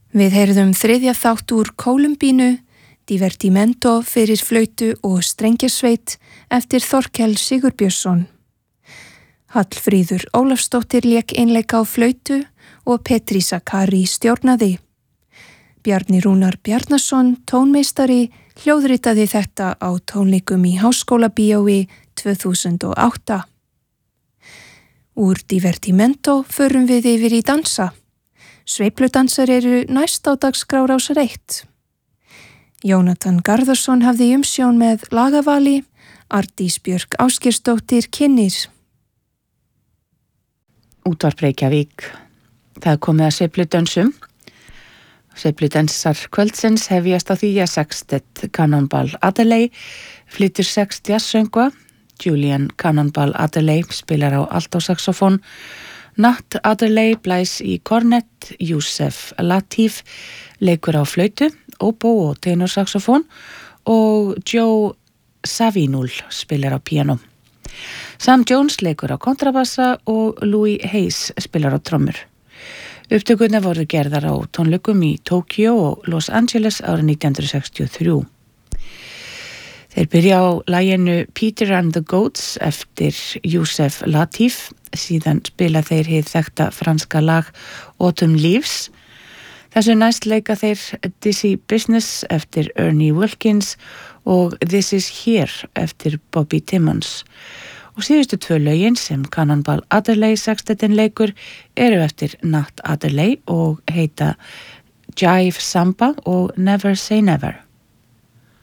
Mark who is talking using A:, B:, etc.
A: Við heyrðum þriðja þátt úr Kólumbínu, Divertimento fyrir flautu og strengjasveit eftir Þorkel Sigurbjörnsson. Hallfríður Ólafsdóttir lék einleika á flautu og Petri Sakari stjórnaði. Bjarni Rúnar Bjarnason, tónmeistari, hljóðritaði þetta á tónleikum í Háskólabíói 2008. Úr Divertimento förum við yfir í dansa. Sveifludansar eru næst á dagskrá Rásar 1. Jónatan Garðarsson hafði umsjón með lagavali, Ardís Björk Ásgeirsdóttir kynnir.
B: Útvarp Reykjavík. Það er komið að sveifludönsum. Sveifludansar kvöldsins hefjast á því að Sextet Cannonball Adderley flytur 6 jazzsöngva. Julian Cannonball Adderley spilar á altósaxofón, Nat Adderley blæs í kornett, Youssef Latif leikur á flautu, óbó og tenorsaxofón og Joe Savinul spilar á píanó. Sam Jones leikur á kontrabassa og Louis Hayes spilar á trommur. Upptökurnar voru gerðar á tónleikum í Tókíó og Los Angeles árið 1963. Þeir byrja á laginu Peter and the Goats eftir Youssef Latif, síðan spila þeir hið þekkta franska lag Autumn Leaves. Þessu næst leika þeir Dizzy Business eftir Ernie Wilkins og This Is Here eftir Bobby Timmons. Og síðustu 2 lögin sem Cannonball Adderley sextetin leikur eru eftir Nat Adderley og heita Jive Samba og Never Say Never.